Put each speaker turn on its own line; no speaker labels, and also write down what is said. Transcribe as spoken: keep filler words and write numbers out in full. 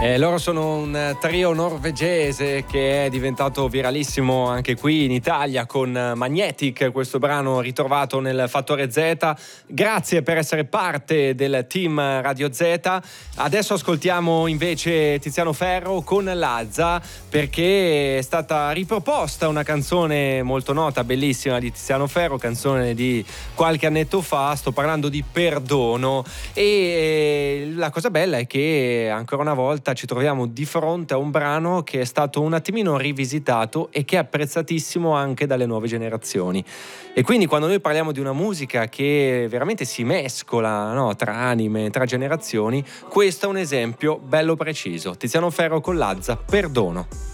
Eh, loro sono un trio norvegese che è diventato viralissimo anche qui in Italia con Magnetic, questo brano ritrovato nel Fattore Z. Grazie per essere parte del team Radio Z. Adesso ascoltiamo invece Tiziano Ferro con Lazza, perché è stata riproposta una canzone molto nota, bellissima di Tiziano Ferro, canzone di qualche annetto fa. Sto parlando di Perdono, e la cosa bella è che ancora una volta ci troviamo di fronte a un brano che è stato un attimino rivisitato e che è apprezzatissimo anche dalle nuove generazioni. E quindi quando noi parliamo di una musica che veramente si mescola, no, tra anime, tra generazioni, questo è un esempio bello preciso. Tiziano Ferro con Lazza, Perdono.